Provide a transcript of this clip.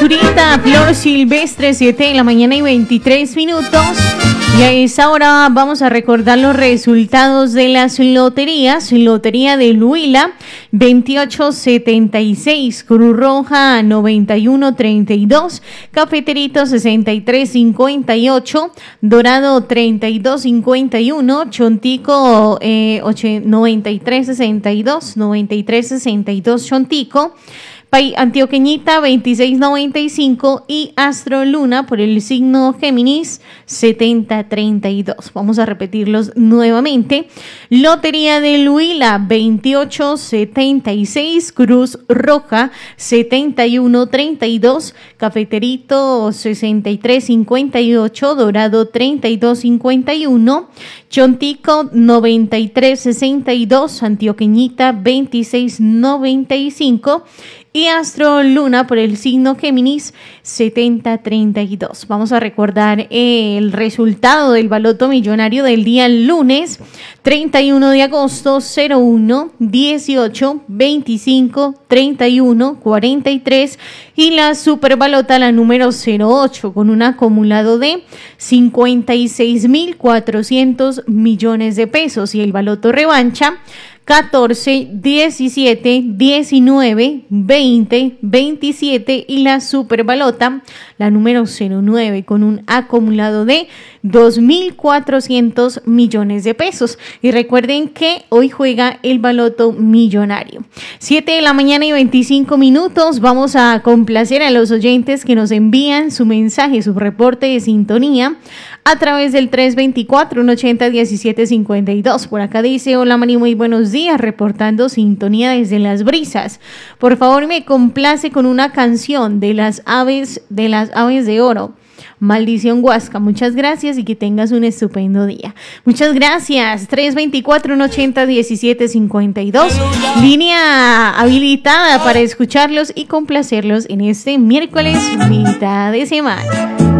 Zurita, flor silvestre, 7 de la mañana y 23 minutos. Y a esa hora vamos a recordar los resultados de las loterías. Lotería del Huila, 2876, Cruz Roja, 9132, Cafeterito, 6358, Dorado, 3251, Chontico, 9362, Chontico. Antioqueñita 2695 y Astro Luna por el signo Géminis 7032. Vamos a repetirlos nuevamente. Lotería del Huila 2876, Cruz Roja 7132, Cafeterito 6358, Dorado 3251, Chontico 9362, Antioqueñita 2695 y Astro Luna por el signo Géminis 7032. Vamos a recordar el resultado del baloto millonario del día lunes 31 de agosto: 01, 18, 25, 31, 43 y la superbalota la número 08 con un acumulado de 56.400 millones de pesos, y el baloto revancha 14, 17, 19, 20, 27 y la superbalota, la número 09, con un acumulado de 2.400 millones de pesos. Y recuerden que hoy juega el baloto millonario. 7 de la mañana y 25 minutos. Vamos a complacer a los oyentes que nos envían su mensaje, su reporte de sintonía a través del 324-180-1752. Por acá dice: hola Mari, muy buenos días, reportando sintonía desde Las Brisas. Por favor, me complace con una canción de las aves de oro, Maldición Huasca. Muchas gracias y que tengas un estupendo día. Muchas gracias. 324-180-1752. Línea habilitada para escucharlos y complacerlos en este miércoles, mitad de semana.